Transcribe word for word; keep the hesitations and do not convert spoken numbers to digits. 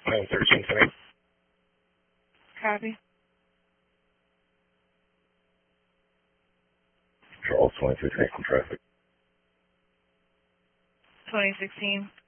nine thirteen tonight. Copy. Charles twenty-three, from traffic. twenty sixteen.